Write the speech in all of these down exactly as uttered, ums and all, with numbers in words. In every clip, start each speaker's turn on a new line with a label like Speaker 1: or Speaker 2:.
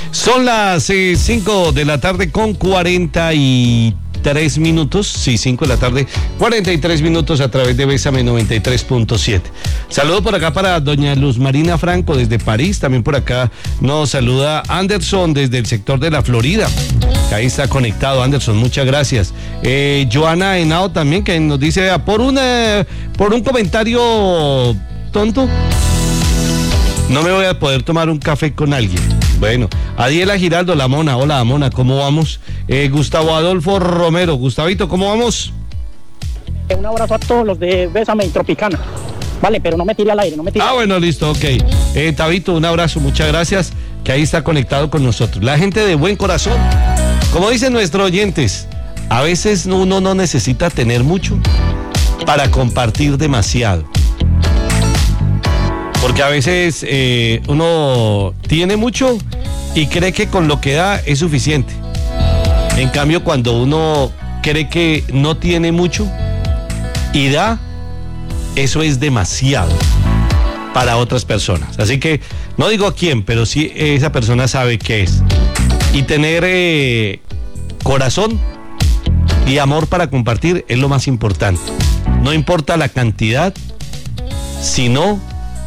Speaker 1: Son las cinco de la tarde con cuarenta y tres minutos, sí, cinco de la tarde, cuarenta y tres minutos a través de Bésame noventa y tres punto siete. Saludo por acá para doña Luz Marina Franco desde París, también por acá nos saluda Anderson desde el sector de la Florida, que ahí está conectado. Anderson, muchas gracias. Eh, Joana Henao también, que nos dice, por, una, por un comentario tonto, no me voy a poder tomar un café con alguien. Bueno, Adiela Giraldo, la Mona, hola Mona, ¿cómo vamos? Eh, Gustavo Adolfo Romero, Gustavito, ¿cómo vamos?
Speaker 2: Un abrazo a todos los de Bésame y Tropicana. Vale, pero no me tire al aire, no me tire.
Speaker 1: Ah, bueno, listo, ok. Eh, Tabito, un abrazo, muchas gracias, que ahí está conectado con nosotros. La gente de buen corazón, como dicen nuestros oyentes, a veces uno no necesita tener mucho para compartir demasiado. Porque a veces eh, uno tiene mucho y cree que con lo que da es suficiente. En cambio, cuando uno cree que no tiene mucho y da, eso es demasiado para otras personas. Así que no digo a quién, pero sí esa persona sabe qué es. Y tener eh, corazón y amor para compartir es lo más importante. No importa la cantidad, sino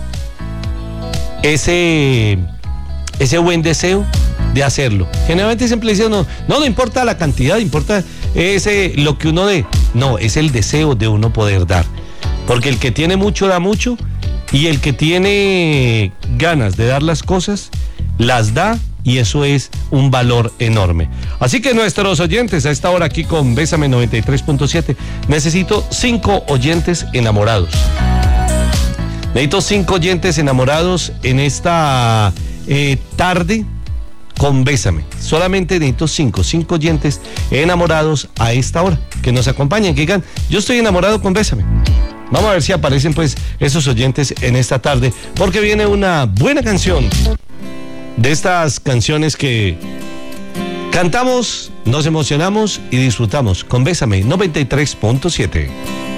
Speaker 1: ese, ese buen deseo de hacerlo. Generalmente siempre dicen, no, no, no importa la cantidad, importa ese, lo que uno dé. No, es el deseo de uno poder dar. Porque el que tiene mucho da mucho, y el que tiene ganas de dar las cosas, las da, y eso es un valor enorme. Así que nuestros oyentes, a esta hora aquí con Bésame noventa y tres punto siete, necesito cinco oyentes enamorados. Necesito cinco oyentes enamorados en esta eh, tarde con Bésame. Solamente necesito cinco, cinco oyentes enamorados a esta hora, que nos acompañen, que digan, yo estoy enamorado con Bésame. Vamos a ver si aparecen pues esos oyentes en esta tarde, porque viene una buena canción, de estas canciones que cantamos, nos emocionamos y disfrutamos con Bésame noventa y tres punto siete.